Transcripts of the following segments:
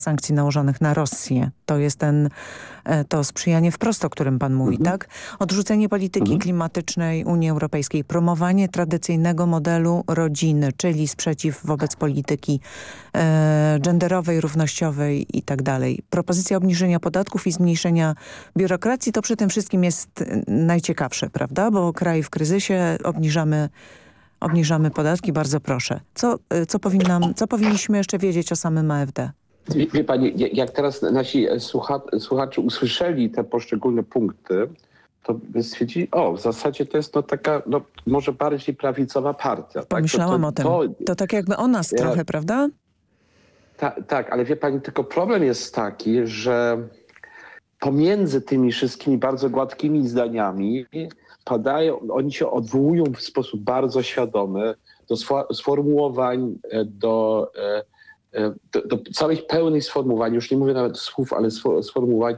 sankcji nałożonych na Rosję. To jest to sprzyjanie wprost, o którym pan mówi, tak? Odrzucenie polityki klimatycznej Unii Europejskiej, promowanie tradycyjnego modelu rodziny, czyli sprzeciw wobec polityki genderowej, równościowej i tak dalej. Propozycja obniżenia podatków i zmniejszenia biurokracji to przy tym wszystkim jest najciekawsze, prawda? Bo kraj w kryzysie, obniżamy podatki, bardzo proszę. Co powinniśmy jeszcze wiedzieć o samym AfD? Wie pani, jak teraz nasi słuchacze usłyszeli te poszczególne punkty, to stwierdzili, w zasadzie to jest taka, może bardziej prawicowa partia. Pomyślałam o tym. To tak jakby o nas trochę, prawda? Tak, ale wie pani, tylko problem jest taki, że pomiędzy tymi wszystkimi bardzo gładkimi zdaniami oni się odwołują w sposób bardzo świadomy do sformułowań, do całych pełnych sformułowań, już nie mówię nawet słów, ale sformułowań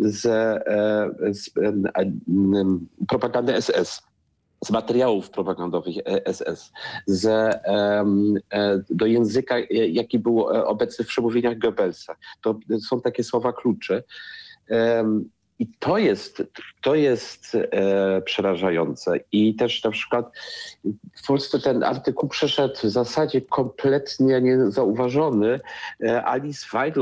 z propagandy SS, z materiałów propagandowych SS, do języka, jaki był obecny w przemówieniach Goebbelsa. To są takie słowa klucze. I to jest przerażające. I też na przykład w Polsce ten artykuł przeszedł w zasadzie kompletnie niezauważony. Alice Weidel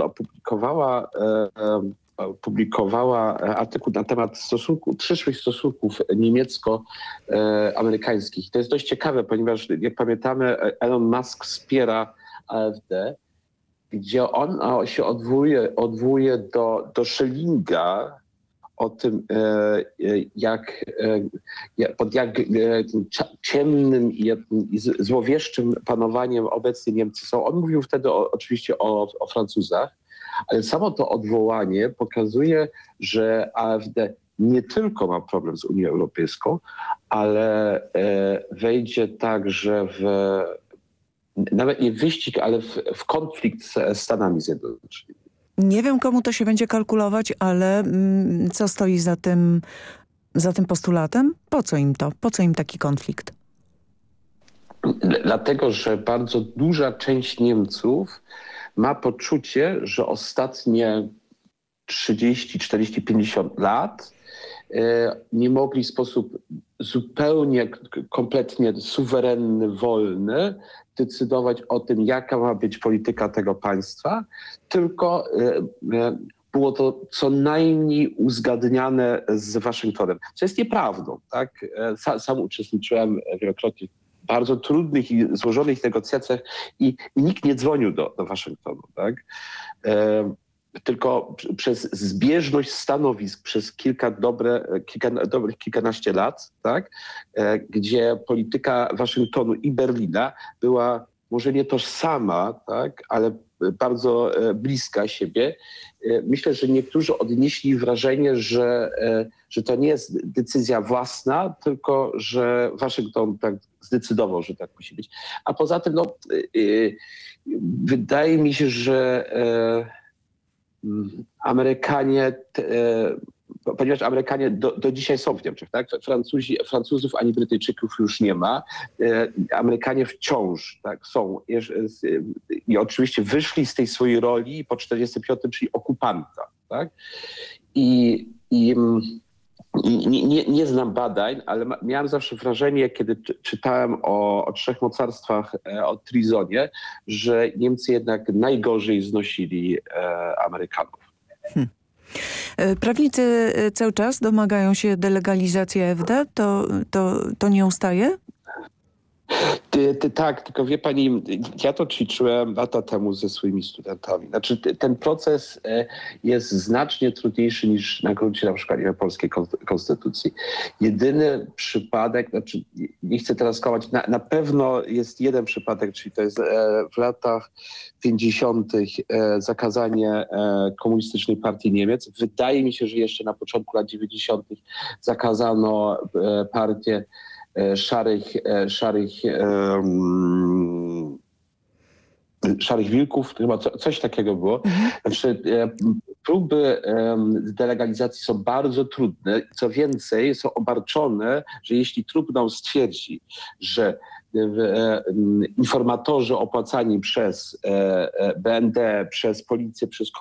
opublikowała artykuł na temat przyszłych stosunków niemiecko-amerykańskich. To jest dość ciekawe, ponieważ jak pamiętamy, Elon Musk wspiera AfD, gdzie on się odwołuje do Schellinga, o tym, pod jak ciemnym i złowieszczym panowaniem obecnie Niemcy są. On mówił wtedy oczywiście o Francuzach, ale samo to odwołanie pokazuje, że AfD nie tylko ma problem z Unią Europejską, ale wejdzie także nawet nie w wyścig, ale w konflikt z Stanami Zjednoczonymi. Nie wiem, komu to się będzie kalkulować, ale co stoi za tym postulatem? Po co im to? Po co im taki konflikt? Dlatego, że bardzo duża część Niemców ma poczucie, że ostatnie 30, 40, 50 lat nie mogli w sposób zupełnie, kompletnie suwerenny, wolny decydować o tym, jaka ma być polityka tego państwa, tylko było to co najmniej uzgadniane z Waszyngtonem. Co jest nieprawdą, tak? Sam uczestniczyłem wielokrotnie w bardzo trudnych i złożonych negocjacjach i nikt nie dzwonił do Waszyngtonu, tak? Tylko przez zbieżność stanowisk przez kilkanaście lat, tak, gdzie polityka Waszyngtonu i Berlina była może nie tożsama, tak, ale bardzo bliska siebie. Myślę, że niektórzy odnieśli wrażenie, że to nie jest decyzja własna, tylko że Waszyngton tak zdecydował, że tak musi być. A poza tym, wydaje mi się, że Amerykanie, ponieważ Amerykanie do dzisiaj są w Niemczech, tak? Francuzów ani Brytyjczyków już nie ma. Amerykanie wciąż tak, są. I oczywiście wyszli z tej swojej roli po 1945, czyli okupanta. Tak? Nie znam badań, ale miałem zawsze wrażenie, kiedy czytałem o trzech mocarstwach, o Trizonie, że Niemcy jednak najgorzej znosili Amerykanów. Prawnicy cały czas domagają się delegalizacji AfD? To nie ustaje? Tak, tylko wie pani, ja to ćwiczyłem lata temu ze swoimi studentami. Znaczy ten proces jest znacznie trudniejszy niż na gruncie na przykład polskiej konstytucji. Jedyny przypadek, znaczy nie chcę teraz kołać, na pewno jest jeden przypadek, czyli to jest w latach 50. Zakazanie Komunistycznej Partii Niemiec. Wydaje mi się, że jeszcze na początku lat 90. zakazano partię szarych wilków, chyba coś takiego było. Znaczy, próby delegalizacji są bardzo trudne. Co więcej, są obarczone, że jeśli trybunał stwierdzi, że informatorzy opłacani przez BND, przez policję, przez